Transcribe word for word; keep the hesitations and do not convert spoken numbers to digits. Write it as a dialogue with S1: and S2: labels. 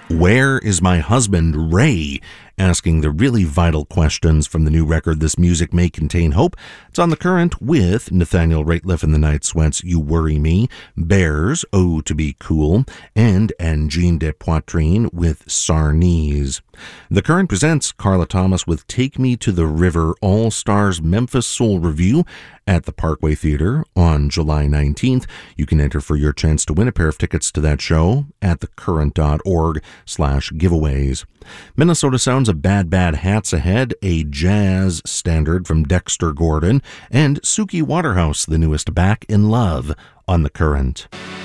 S1: Where is My Husband, Ray? Asking the really vital questions from the new record, This Music May Contain Hope. It's on The Current with Nathaniel Rateliff and the Night Sweats, You Worry Me, Bears, Oh To Be Cool, and Angine de Poitrine with Sarnese. The Current presents Carla Thomas with Take Me to the River All-Stars Memphis Soul Review at the Parkway Theater on July nineteenth. You can enter for your chance to win a pair of tickets to that show at thecurrent.org slash giveaways. Minnesota Sounds of Bad Bad Hats ahead, a jazz standard from Dexter Gordon, and Suki Waterhouse, the newest Back in Love on The Current.